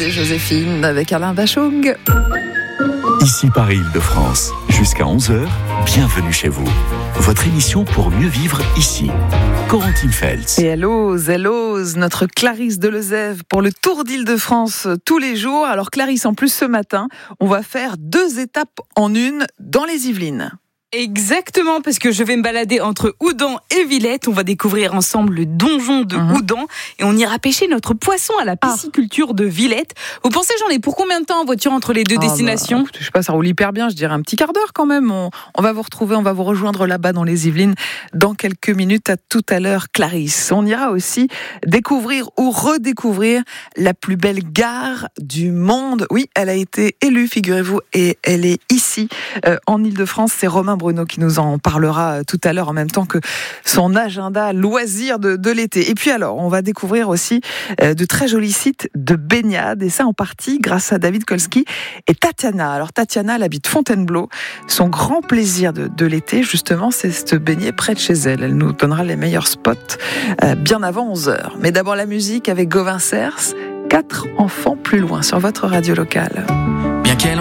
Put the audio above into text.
et Joséphine avec Alain Bachung. Ici Paris-Île-de-France, jusqu'à 11h, bienvenue chez vous. Votre émission pour mieux vivre ici. Corentine Feltz. Et hello, notre Clarisse de Lezève pour le Tour d'Île-de-France tous les jours. Alors Clarisse, en plus ce matin, on va faire 2 étapes en une dans les Yvelines. Exactement, parce que je vais me balader entre Houdan et Villette. On va découvrir ensemble le donjon de Houdan et on ira pêcher notre poisson à la pisciculture de Villette. Vous pensez, j'en ai pour combien de temps en voiture entre les deux destinations ? Je sais pas, ça roule hyper bien, je dirais un petit quart d'heure quand même. On va vous retrouver, on va vous rejoindre là-bas dans les Yvelines dans quelques minutes. À tout à l'heure, Clarisse. On ira aussi découvrir ou redécouvrir la plus belle gare du monde. Oui, elle a été élue, figurez-vous, et elle est ici, en Île-de-France. C'est Romain Bruno qui nous en parlera tout à l'heure en même temps que son agenda loisirs de l'été. Et puis alors, on va découvrir aussi de très jolis sites de baignade et ça en partie grâce à David Kolski et Tatiana. Alors Tatiana, elle habite Fontainebleau. Son grand plaisir de l'été, justement, c'est de se baigner près de chez elle. Elle nous donnera les meilleurs spots bien avant 11h. Mais d'abord la musique avec Gauvin Cers, 4 enfants plus loin sur votre radio locale. Bien qu'elle